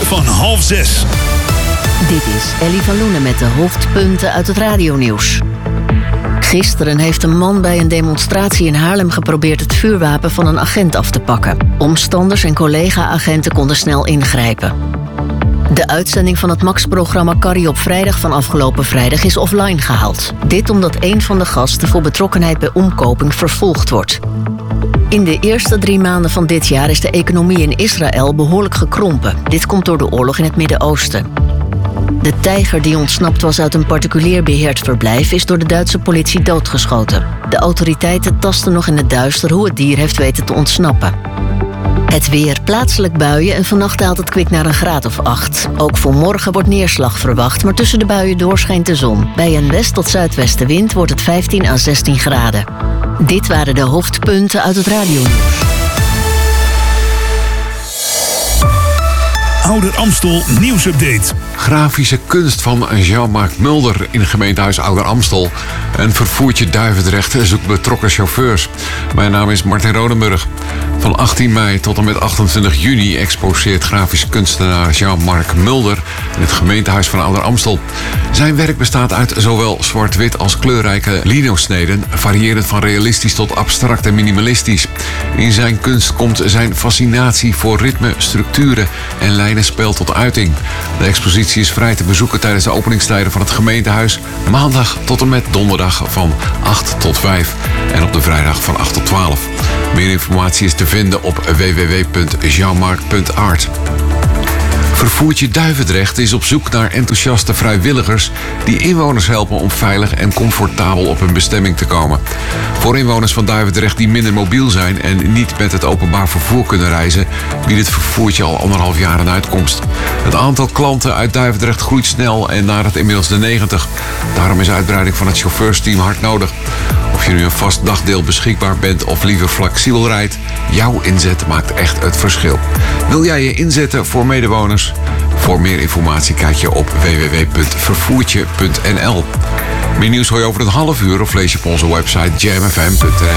van 5:30. Dit is Ellie van Loenen met de hoofdpunten uit het radionieuws. Gisteren heeft een man bij een demonstratie in Haarlem geprobeerd het vuurwapen van een agent af te pakken. Omstanders en collega-agenten konden snel ingrijpen. De uitzending van het Max-programma Carrie op vrijdag van afgelopen vrijdag is offline gehaald. Dit omdat een van de gasten voor betrokkenheid bij omkoping vervolgd wordt. In de eerste 3 maanden van dit jaar is de economie in Israël behoorlijk gekrompen. Dit komt door de oorlog in het Midden-Oosten. De tijger die ontsnapt was uit een particulier beheerd verblijf is door de Duitse politie doodgeschoten. De autoriteiten tasten nog in het duister hoe het dier heeft weten te ontsnappen. Het weer, plaatselijk buien en vannacht daalt het kwik naar een graad of 8. Ook voor morgen wordt neerslag verwacht, maar tussen de buien door schijnt de zon. Bij een west- tot zuidwestenwind wordt het 15 à 16 graden. Dit waren de hoofdpunten uit het radionieuws. Ouder Amstel nieuwsupdate. Grafische kunst van Jean-Marc Mulder in gemeentehuis Ouder Amstel. Een vervoertje Duivendrecht zoekt betrokken chauffeurs. Mijn naam is Martin Rodenburg. Van 18 mei tot en met 28 juni exposeert grafisch kunstenaar Jean-Marc Mulder in het gemeentehuis van Ouder Amstel. Zijn werk bestaat uit zowel zwart-wit als kleurrijke linosneden, variërend van realistisch tot abstract en minimalistisch. In zijn kunst komt zijn fascinatie voor ritme, structuren en lijnenspel tot uiting. De expositie is vrij te bezoeken tijdens de openingstijden van het gemeentehuis, maandag tot en met donderdag van 8 tot 5 en op de vrijdag van 8 tot 12. Meer informatie is te vinden op www.jeanmarc.art. Vervoertje Duivendrecht is op zoek naar enthousiaste vrijwilligers die inwoners helpen om veilig en comfortabel op hun bestemming te komen. Voor inwoners van Duivendrecht die minder mobiel zijn en niet met het openbaar vervoer kunnen reizen, biedt het vervoertje al 1,5 jaar een uitkomst. Het aantal klanten uit Duivendrecht groeit snel en nadert inmiddels de 90. Daarom is uitbreiding van het chauffeursteam hard nodig. Of je nu een vast dagdeel beschikbaar bent of liever flexibel rijdt, jouw inzet maakt echt het verschil. Wil jij je inzetten voor medewoners? Voor meer informatie kijk je op www.vervoertje.nl. Meer nieuws hoor je over een half uur of lees je op onze website jamfm.nl.